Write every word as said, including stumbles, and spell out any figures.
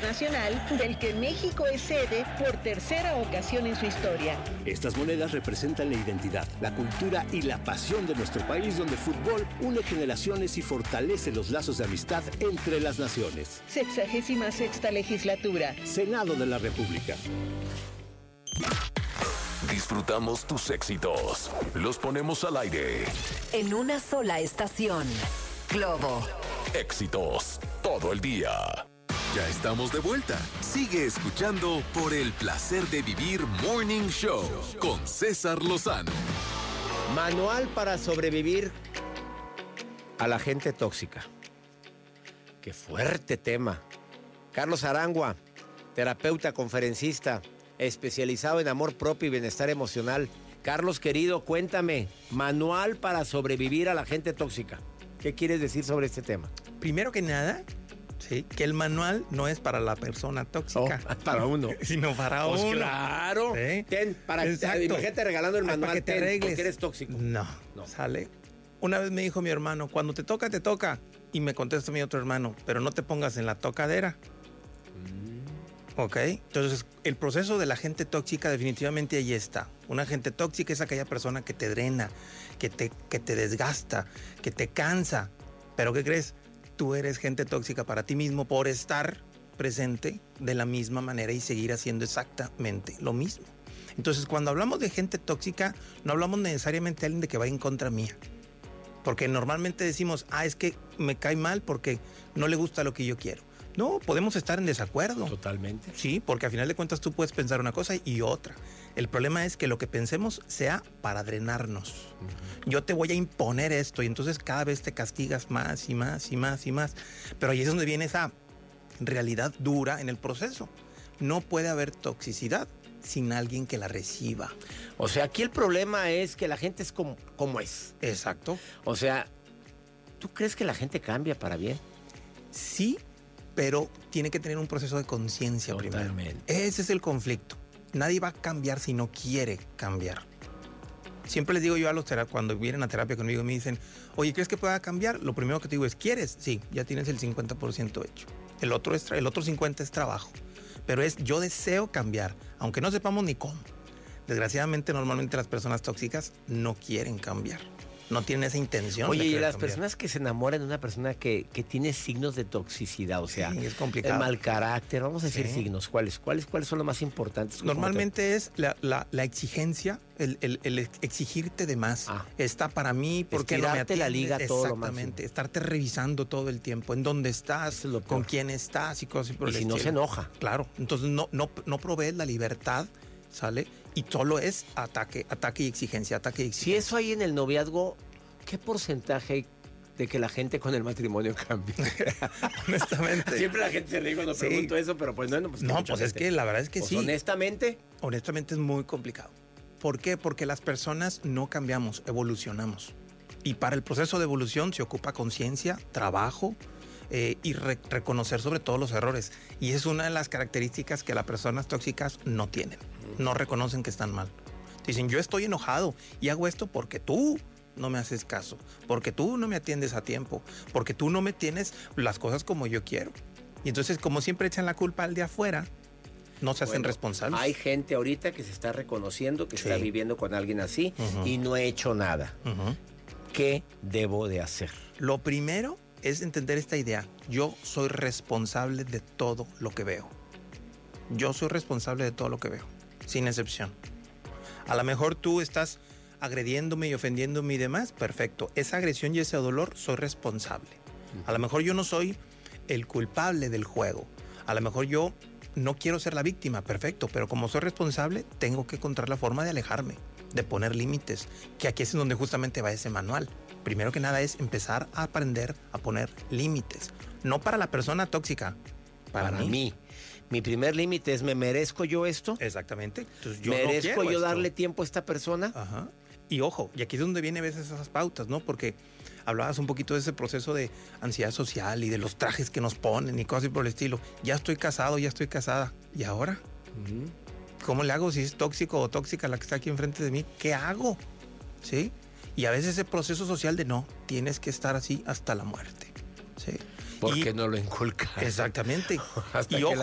internacional del que México es sede por tercera ocasión en su historia. Estas monedas representan la identidad, la cultura y la pasión de nuestro país, donde el fútbol une generaciones y fortalece los lazos de amistad entre las naciones. Sexagésima sexta legislatura. Senado de la República. Disfrutamos tus éxitos. Los ponemos al aire. En una sola estación. Globo. Éxitos todo el día. Ya estamos de vuelta. Sigue escuchando Por el placer de vivir Morning Show con César Lozano. Manual para sobrevivir a la gente tóxica. Qué fuerte tema. Carlos Arangua, terapeuta, conferencista, especializado en amor propio y bienestar emocional. Carlos, querido, cuéntame, manual para sobrevivir a la gente tóxica. ¿Qué quieres decir sobre este tema? Primero que nada, sí, que el manual no es para la persona tóxica. Oh, para uno. Sino para pues uno. Claro. ¿Sí? Ten, para imagínate regalando el manual, para que te ten, arregles. Porque eres tóxico. No, no. Sale. Una vez me dijo mi hermano, cuando te toca, te toca. Y me contesta mi otro hermano, pero no te pongas en la tocadera. Mm. Ok. Entonces, el proceso de la gente tóxica definitivamente ahí está. Una gente tóxica es aquella persona que te drena, que te, que te desgasta, que te cansa. ¿Pero qué crees? Tú eres gente tóxica para ti mismo por estar presente de la misma manera y seguir haciendo exactamente lo mismo. Entonces, cuando hablamos de gente tóxica, no hablamos necesariamente de alguien de que va en contra mía. Porque normalmente decimos, ah, es que me cae mal porque no le gusta lo que yo quiero. No, podemos estar en desacuerdo. Totalmente. Sí, porque al final de cuentas tú puedes pensar una cosa y otra. El problema es que lo que pensemos sea para drenarnos. Uh-huh. Yo te voy a imponer esto y entonces cada vez te castigas más y más y más y más. Pero ahí es donde viene esa realidad dura en el proceso. No puede haber toxicidad sin alguien que la reciba. O sea, aquí el problema es que la gente es como, como es. Exacto. O sea, ¿tú crees que la gente cambia para bien? Sí, pero tiene que tener un proceso de conciencia primero. Ese es el conflicto. Nadie va a cambiar si no quiere cambiar. Siempre les digo yo a los terapeutas, cuando vienen a terapia conmigo y me dicen, oye, ¿crees que pueda cambiar? Lo primero que te digo es, ¿quieres? Sí, ya tienes el cincuenta por ciento hecho. El otro, es, el otro cincuenta por ciento es trabajo. Pero es, yo deseo cambiar, aunque no sepamos ni cómo. Desgraciadamente, normalmente las personas tóxicas no quieren cambiar. No tienen esa intención. Oye, de y las cambiar. personas que se enamoran de una persona que, que tiene signos de toxicidad, o sea, sí, es complicado. El mal carácter, vamos a decir sí. signos, ¿cuáles, cuáles, cuáles son los más importantes? Normalmente es la, la, la exigencia, el, el, el exigirte de más. Ah. Está para mí, porque no me atiendes. la liga todo lo Exactamente, estarte revisando todo el tiempo, en dónde estás, con quién estás y cosas así por y el si estilo. no se enoja. Claro, entonces no, no, no provees la libertad, ¿sale? Y solo es ataque, ataque y exigencia, ataque y exigencia. Si eso hay en el noviazgo, ¿qué porcentaje hay de que la gente con el matrimonio cambie? Honestamente. Siempre la gente se ríe cuando sí. pregunto eso, pero pues no. Pues, no, pues gente. Es que la verdad es que pues sí. Honestamente. Honestamente es muy complicado. ¿Por qué? Porque las personas no cambiamos, evolucionamos. Y para el proceso de evolución se ocupa conciencia, trabajo eh, y re- reconocer sobre todo los errores. Y es una de las características que las personas tóxicas no tienen. No reconocen que están mal. Dicen, yo estoy enojado y hago esto porque tú no me haces caso, porque tú no me atiendes a tiempo, porque tú no me tienes las cosas como yo quiero. Y entonces, como siempre echan la culpa al de afuera, no se hacen bueno, responsables. Hay gente ahorita que se está reconociendo que sí. está viviendo con alguien así uh-huh. y no he hecho nada. Uh-huh. ¿Qué debo de hacer? Lo primero es entender esta idea. Yo soy responsable de todo lo que veo. Yo soy responsable de todo lo que veo, sin excepción. A lo mejor tú estás agrediéndome y ofendiéndome y demás, perfecto. Esa agresión y ese dolor, soy responsable. A lo mejor yo no soy el culpable del juego. A lo mejor yo no quiero ser la víctima, perfecto, pero como soy responsable, tengo que encontrar la forma de alejarme, de poner límites, que aquí es en donde justamente va ese manual. Primero que nada es empezar a aprender a poner límites. No para la persona tóxica, para, para mí. mí. Mi primer límite es, ¿me merezco yo esto? Exactamente. Entonces, yo ¿merezco no yo esto. darle tiempo a esta persona? Ajá. Y ojo, y aquí es donde vienen a veces esas pautas, ¿no? Porque hablabas un poquito de ese proceso de ansiedad social y de los trajes que nos ponen y cosas por el estilo. Ya estoy casado, ya estoy casada. ¿Y ahora? Uh-huh. ¿Cómo le hago si es tóxico o tóxica la que está aquí enfrente de mí? ¿Qué hago? ¿Sí? Y a veces ese proceso social de no, tienes que estar así hasta la muerte. ¿Sí? ¿Por qué no lo inculcas? Exactamente. Hasta y que ojo,